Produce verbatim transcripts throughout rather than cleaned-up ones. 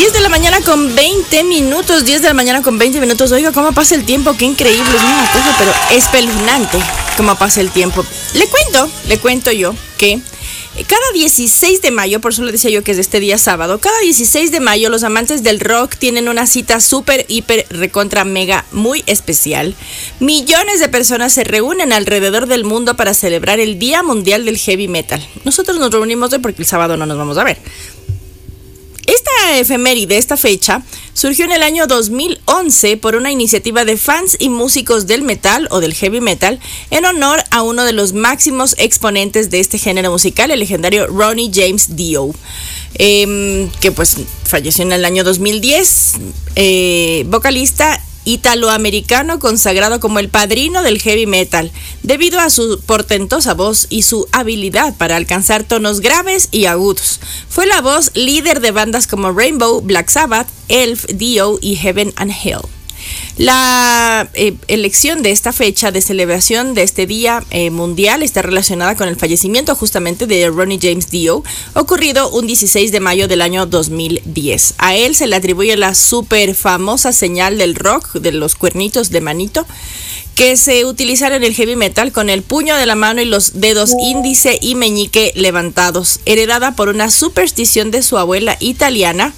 diez de la mañana con veinte minutos, diez de la mañana con veinte minutos. Oiga, cómo pasa el tiempo, qué increíble, es una cosa, pero espeluznante cómo pasa el tiempo. Le cuento, le cuento yo que cada dieciséis de mayo, por eso le decía yo que es este día sábado, cada dieciséis de mayo los amantes del rock tienen una cita súper, hiper, recontra, mega, muy especial. Millones de personas se reúnen alrededor del mundo para celebrar el Día Mundial del Heavy Metal. Nosotros nos reunimos hoy porque el sábado no nos vamos a ver. Esta efeméride, esta fecha, surgió en el año dos mil once por una iniciativa de fans y músicos del metal o del heavy metal en honor a uno de los máximos exponentes de este género musical, el legendario Ronnie James Dio, eh, que pues falleció en el año dos mil diez, eh, vocalista italoamericano consagrado como el padrino del heavy metal, debido a su portentosa voz y su habilidad para alcanzar tonos graves y agudos. Fue la voz líder de bandas como Rainbow, Black Sabbath, Elf, Dio y Heaven and Hell. La eh, elección de esta fecha de celebración de este día eh, mundial está relacionada con el fallecimiento justamente de Ronnie James Dio, ocurrido un dieciséis de mayo del año dos mil diez. A él se le atribuye la súper famosa señal del rock, de los cuernitos de manito, que se utilizaron en el heavy metal con el puño de la mano y los dedos índice y meñique levantados, heredada por una superstición de su abuela italiana.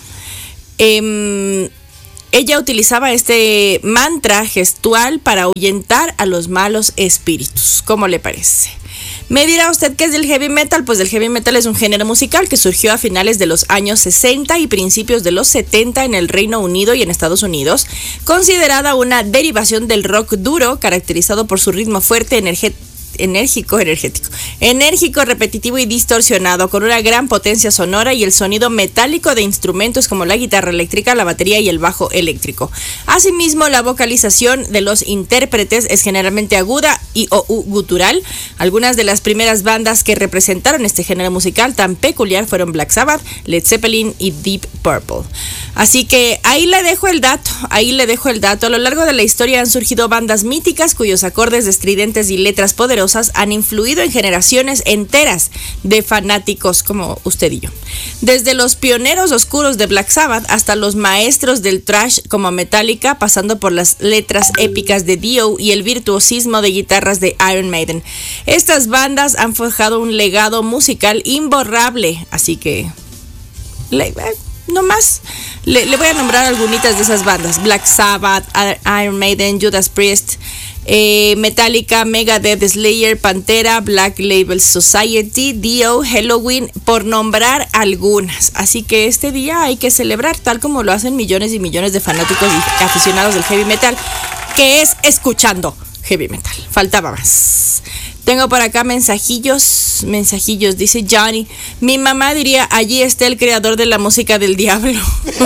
Eh, Ella utilizaba este mantra gestual para ahuyentar a los malos espíritus. ¿Cómo le parece? Me dirá usted qué es del heavy metal. Pues el heavy metal es un género musical que surgió a finales de los años sesenta y principios de los setenta en el Reino Unido y en Estados Unidos, considerada una derivación del rock duro, caracterizado por su ritmo fuerte, energético, enérgico, energético, enérgico, repetitivo y distorsionado, con una gran potencia sonora y el sonido metálico de instrumentos como la guitarra eléctrica, la batería y el bajo eléctrico. Asimismo, la vocalización de los intérpretes es generalmente aguda y o u, gutural. Algunas de las primeras bandas que representaron este género musical tan peculiar fueron Black Sabbath, Led Zeppelin y Deep Purple. Así que ahí le dejo el dato, ahí le dejo el dato. A lo largo de la historia han surgido bandas míticas cuyos acordes estridentes y letras poderosas han influido en generaciones enteras de fanáticos como usted y yo. Desde los pioneros oscuros de Black Sabbath hasta los maestros del thrash como Metallica, pasando por las letras épicas de Dio y el virtuosismo de guitarras de Iron Maiden. Estas bandas han forjado un legado musical imborrable, así que le, no más le, le voy a nombrar algunas de esas bandas: Black Sabbath, Iron Maiden, Judas Priest, Eh, Metallica, Megadeth, Slayer, Pantera, Black Label Society, Dio, Helloween, por nombrar algunas. Así que este día hay que celebrar, tal como lo hacen millones y millones de fanáticos y aficionados del heavy metal, que es escuchando heavy metal. Faltaba más. Tengo por acá mensajillos, mensajillos, dice Johnny. Mi mamá diría, allí está el creador de la música del diablo.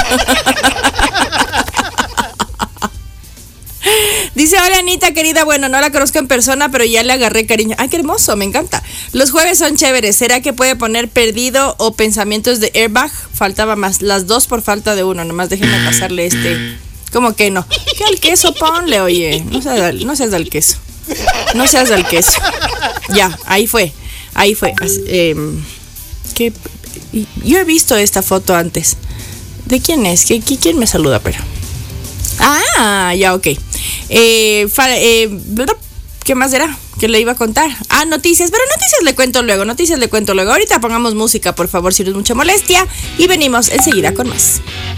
Dice, hola Anita querida, bueno, no la conozco en persona, pero ya le agarré cariño. Ay, qué hermoso, me encanta. Los jueves son chéveres. ¿Será que puede poner Perdido o Pensamientos de Airbag? Faltaba más, las dos por falta de uno. Nomás déjenme pasarle este. ¿Cómo que no? ¿Qué al queso? Ponle, oye. No seas, no seas del queso. No seas del queso. Ya, ahí fue. Ahí fue. Eh, ¿qué? Yo he visto esta foto antes. ¿De quién es? ¿Qué, ¿Quién me saluda? Pero. Ah, ya, ok. Eh, fa, eh, ¿Qué más era? ¿Qué le iba a contar? Ah, noticias, pero noticias le cuento luego, noticias le cuento luego. Ahorita pongamos música, por favor, si no es mucha molestia. Y venimos enseguida con más.